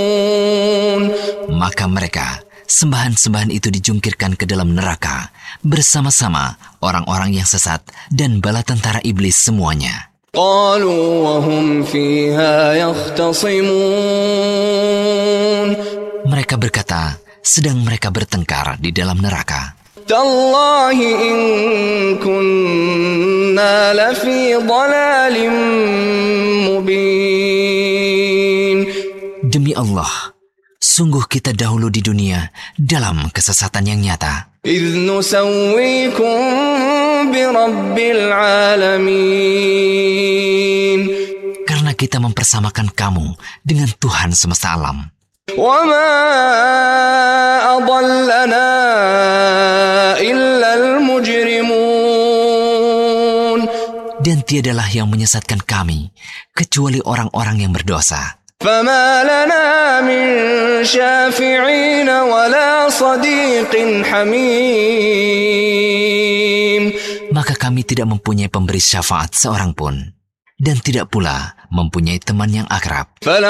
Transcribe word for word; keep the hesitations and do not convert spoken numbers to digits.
Maka mereka, sembahan-sembahan itu dijungkirkan ke dalam neraka bersama-sama orang-orang yang sesat dan bala tentara iblis semuanya. قالوا وهم فيها يختصمون. Mereka berkata, sedang mereka bertengkar di dalam neraka. تالله إن كنا لفي ضلال مبين. Demi Allah, sungguh kita dahulu di dunia dalam kesesatan yang nyata. إذ نسويكم برب العالمين. Karena kita mempersamakan kamu dengan Tuhan semesta alam. وما أضلنا إلا المجرمون. Dan tiadalah yang menyesatkan kami kecuali orang-orang yang berdosa. فما لنا من شافعين ولا صديق حميم. Maka kami tidak mempunyai pemberi syafaat seorang pun, dan tidak pula mempunyai teman yang akrab.